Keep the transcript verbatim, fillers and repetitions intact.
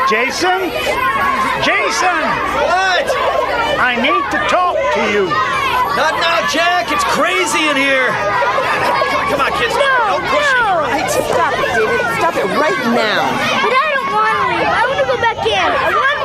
Jason? Jason! What? I need to talk to you. Not now, Jack. It's crazy in here. Come on, come on, kids. No, no pushing, no. all right? Stop it, David. Stop it right now. But I don't want to leave. I want to go back in. I want